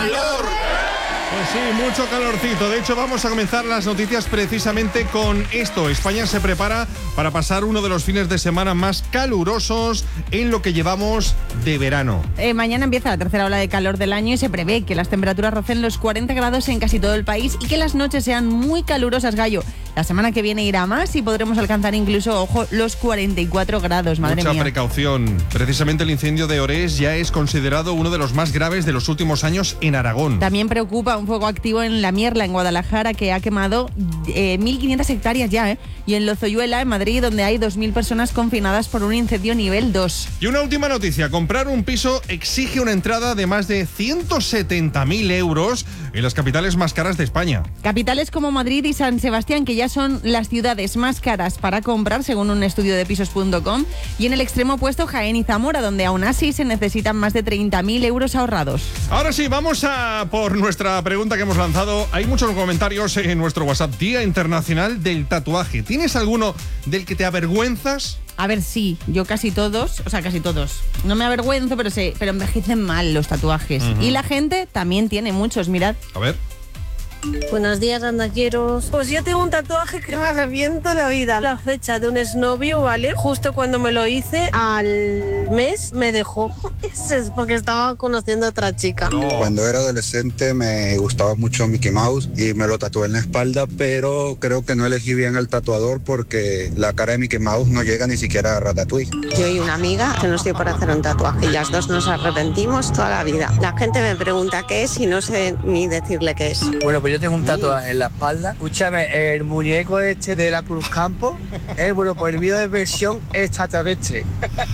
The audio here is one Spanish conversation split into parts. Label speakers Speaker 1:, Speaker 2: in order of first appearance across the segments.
Speaker 1: calor!
Speaker 2: Pues sí, mucho calorcito. De hecho, vamos a comenzar las noticias precisamente con esto. España se prepara para pasar uno de los fines de semana más calurosos en lo que llevamos de verano.
Speaker 3: Mañana empieza la tercera ola de calor del año y se prevé que las temperaturas rocen los 40 grados en casi todo el país y que las noches sean muy calurosas, Gallo. La semana que viene irá más y podremos alcanzar incluso, ojo, los 44 grados, madre mía.
Speaker 2: Mucha precaución. Precisamente el incendio de Orés ya es considerado uno de los más graves de los últimos años en Aragón.
Speaker 3: También preocupa un fuego activo en La Mierla, en Guadalajara, que ha quemado 1.500 hectáreas ya, y en Lozoyuela, en Madrid, donde hay 2.000 personas confinadas por un incendio nivel 2.
Speaker 2: Y una última noticia. Comprar un piso exige una entrada de más de 170.000 euros en las capitales más caras de España.
Speaker 3: Capitales como Madrid y San Sebastián, que ya son las ciudades más caras para comprar, según un estudio de pisos.com, y en el extremo opuesto Jaén y Zamora, donde aún así se necesitan más de 30.000 euros ahorrados.
Speaker 2: Ahora sí, vamos a por nuestra pregunta que hemos lanzado. Hay muchos comentarios en nuestro WhatsApp. Día Internacional del Tatuaje. ¿Tienes alguno del que te avergüenzas?
Speaker 3: A ver, sí, yo casi todos. No me avergüenzo, pero envejecen mal los tatuajes. Y la gente también tiene muchos, mirad.
Speaker 2: A ver.
Speaker 4: Buenos días, andaqueros. Pues yo tengo un tatuaje que me arrepiento la vida. La fecha de un exnovio, ¿vale? Justo cuando me lo hice, al mes me dejó. Eso es porque estaba conociendo a otra chica.
Speaker 5: Cuando era adolescente me gustaba mucho Mickey Mouse y me lo tatué en la espalda, pero creo que no elegí bien el tatuador porque la cara de Mickey Mouse no llega ni siquiera a Ratatouille.
Speaker 4: Yo y una amiga se nos dio por hacer un tatuaje y las dos nos arrepentimos toda la vida. La gente me pregunta qué es y no sé ni decirle qué es.
Speaker 6: Bueno, pues yo tengo un tatuaje en la espalda. Escúchame, el muñeco este de la Cruz Campo, pues el vídeo de versión extraterrestre.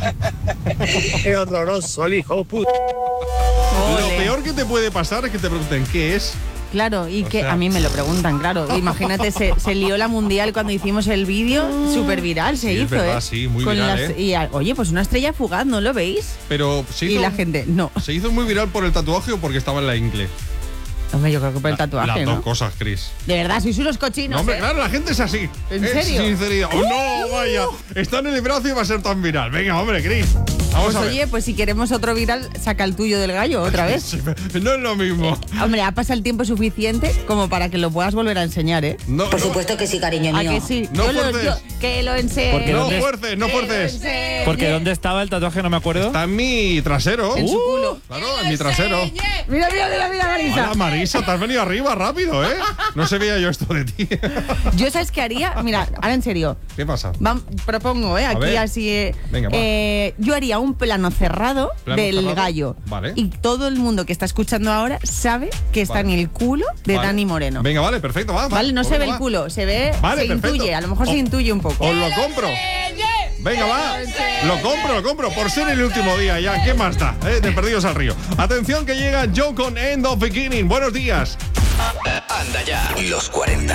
Speaker 6: Es horroroso, el hijo puta.
Speaker 2: Lo peor que te puede pasar es que te pregunten qué es.
Speaker 3: Claro, y que a mí me lo preguntan, claro. Imagínate, se lió la mundial cuando hicimos el vídeo, súper viral se hizo,
Speaker 2: es verdad, sí, muy
Speaker 3: con
Speaker 2: viral,
Speaker 3: oye, pues una estrella fugaz, ¿no lo veis?
Speaker 2: Pero
Speaker 3: y la gente, no.
Speaker 2: ¿Se hizo muy viral por el tatuaje o porque estaba en la ingle?
Speaker 3: Hombre, yo creo que por el tatuaje,
Speaker 2: Las dos
Speaker 3: ¿no?
Speaker 2: cosas, Chris.
Speaker 3: De verdad, sois unos cochinos,
Speaker 2: No, hombre, claro, la gente es así.
Speaker 3: ¿En serio?
Speaker 2: Sinceridad. ¡Oh, no, vaya! Está en el brazo y va a ser tan viral. Venga, hombre, Chris. Vamos a ver.
Speaker 3: Oye, pues si queremos otro viral, saca el tuyo del Gallo otra vez.
Speaker 2: Sí, no es lo mismo.
Speaker 3: Hombre, ha pasado el tiempo suficiente como para que lo puedas volver a enseñar, ¿eh?
Speaker 2: No,
Speaker 1: Por supuesto que sí, cariño mío.
Speaker 3: ¿A que sí?
Speaker 2: No fuerces.
Speaker 3: Que lo enseñe.
Speaker 2: No fuerces.
Speaker 7: Porque ¿dónde estaba el tatuaje? No me acuerdo.
Speaker 2: Está en mi trasero.
Speaker 3: En su culo.
Speaker 2: Claro, en mi trasero.
Speaker 3: Mira, Marisa.
Speaker 2: Hola, Marisa, te has venido arriba rápido, ¿eh? No se veía yo esto de ti.
Speaker 3: Yo, ¿sabes qué haría? Mira, ahora en serio.
Speaker 2: ¿Qué pasa?
Speaker 3: Propongo, aquí
Speaker 2: ver.
Speaker 3: así.
Speaker 2: Venga, va.
Speaker 3: Yo haría un plano cerrado del
Speaker 2: cerrado.
Speaker 3: Gallo.
Speaker 2: Vale.
Speaker 3: Y todo el mundo que está escuchando ahora sabe que está en el culo de
Speaker 2: Vale.
Speaker 3: Dani Moreno.
Speaker 2: Venga, vale, perfecto, va.
Speaker 3: Vale, no
Speaker 2: Pues
Speaker 3: se ve
Speaker 2: venga,
Speaker 3: el culo, se ve,
Speaker 2: Vale,
Speaker 3: se
Speaker 2: perfecto.
Speaker 3: intuye, a lo mejor se intuye un poco.
Speaker 2: Os lo compro. Venga, va. Lo compro. Por ser el último día ya. ¿Qué más da? De Perdidos al Río. Atención que llega Joe con End of Beginning. Buenos días.
Speaker 1: Anda ya. Los 40